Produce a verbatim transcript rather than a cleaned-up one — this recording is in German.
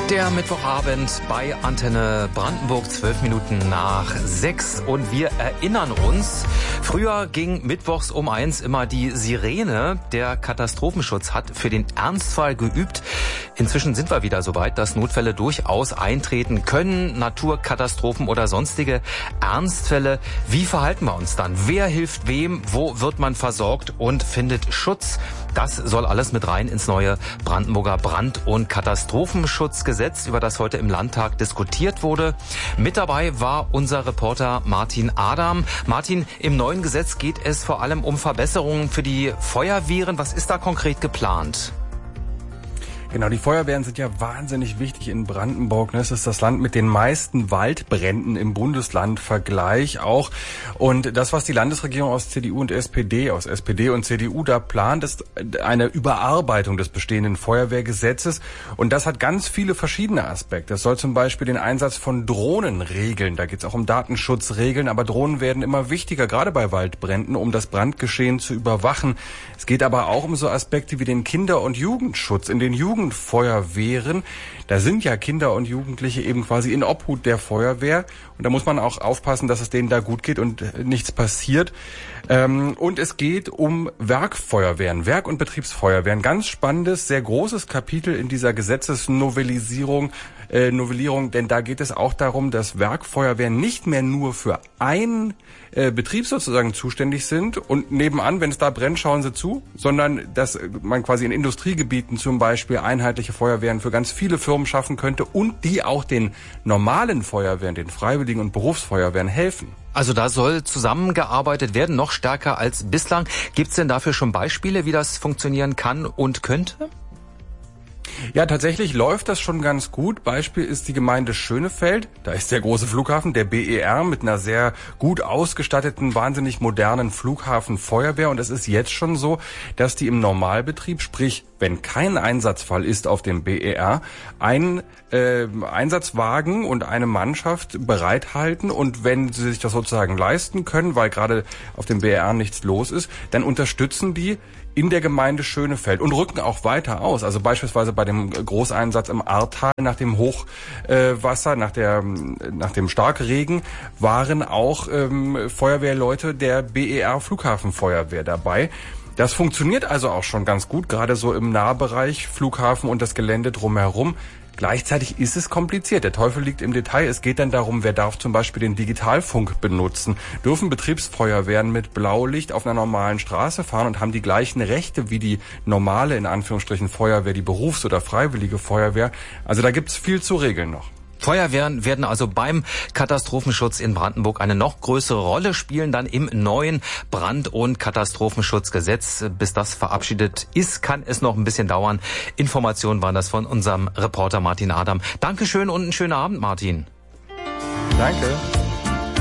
Der Mittwochabend bei Antenne Brandenburg, zwölf Minuten nach sechs. Und wir erinnern uns, früher ging mittwochs um eins immer die Sirene. Der Katastrophenschutz hat für den Ernstfall geübt. Inzwischen sind wir wieder so weit, dass Notfälle durchaus eintreten können. Naturkatastrophen oder sonstige Ernstfälle. Wie verhalten wir uns dann? Wer hilft wem? Wo wird man versorgt und findet Schutz? Das soll alles mit rein ins neue Brandenburger Brand- und Katastrophenschutzgesetz, über das heute im Landtag diskutiert wurde. Mit dabei war unser Reporter Martin Adam. Martin, im neuen Gesetz geht es vor allem um Verbesserungen für die Feuerwehren. Was ist da konkret geplant? Genau, die Feuerwehren sind ja wahnsinnig wichtig in Brandenburg. Es ist das Land mit den meisten Waldbränden im Bundeslandvergleich auch. Und das, was die Landesregierung aus C D U und S P D, aus S P D und C D U da plant, ist eine Überarbeitung des bestehenden Feuerwehrgesetzes. Und das hat ganz viele verschiedene Aspekte. Es soll zum Beispiel den Einsatz von Drohnen regeln. Da geht es auch um Datenschutzregeln. Aber Drohnen werden immer wichtiger, gerade bei Waldbränden, um das Brandgeschehen zu überwachen. Es geht aber auch um so Aspekte wie den Kinder- und Jugendschutz in den Jugend Jugendfeuerwehren. Da sind ja Kinder und Jugendliche eben quasi in Obhut der Feuerwehr. Und da muss man auch aufpassen, dass es denen da gut geht und nichts passiert. Und es geht um Werkfeuerwehren, Werk- und Betriebsfeuerwehren. Ganz spannendes, sehr großes Kapitel in dieser Gesetzesnovellisierung, äh, Novellierung, denn da geht es auch darum, dass Werkfeuerwehren nicht mehr nur für einen äh, Betrieb sozusagen zuständig sind und nebenan, wenn es da brennt, schauen sie zu, sondern dass man quasi in Industriegebieten zum Beispiel einheitliche Feuerwehren für ganz viele Firmen schaffen könnte und die auch den normalen Feuerwehren, den Freiwilligen und Berufsfeuerwehren helfen. Also da soll zusammengearbeitet werden, noch stärker als bislang. Gibt es denn dafür schon Beispiele, wie das funktionieren kann und könnte? Ja, tatsächlich läuft das schon ganz gut. Beispiel ist die Gemeinde Schönefeld. Da ist der große Flughafen, der B E R, mit einer sehr gut ausgestatteten, wahnsinnig modernen Flughafenfeuerwehr. Und es ist jetzt schon so, dass die im Normalbetrieb, sprich, wenn kein Einsatzfall ist auf dem B E R, einen äh, Einsatzwagen und eine Mannschaft bereithalten. Und wenn sie sich das sozusagen leisten können, weil gerade auf dem B E R nichts los ist, dann unterstützen die in der Gemeinde Schönefeld und rücken auch weiter aus. Also beispielsweise bei dem Großeinsatz im Ahrtal nach dem Hochwasser, nach der nach dem Starkregen waren auch ähm, Feuerwehrleute der B E R Flughafenfeuerwehr dabei. Das funktioniert also auch schon ganz gut, gerade so im Nahbereich Flughafen und das Gelände drumherum. Gleichzeitig ist es kompliziert. Der Teufel liegt im Detail. Es geht dann darum, wer darf zum Beispiel den Digitalfunk benutzen. Dürfen Betriebsfeuerwehren mit Blaulicht auf einer normalen Straße fahren und haben die gleichen Rechte wie die normale, in Anführungsstrichen, Feuerwehr, die Berufs- oder freiwillige Feuerwehr. Also da gibt's viel zu regeln noch. Feuerwehren werden also beim Katastrophenschutz in Brandenburg eine noch größere Rolle spielen, dann im neuen Brand- und Katastrophenschutzgesetz. Bis das verabschiedet ist, kann es noch ein bisschen dauern. Informationen waren das von unserem Reporter Martin Adam. Dankeschön und einen schönen Abend, Martin. Danke.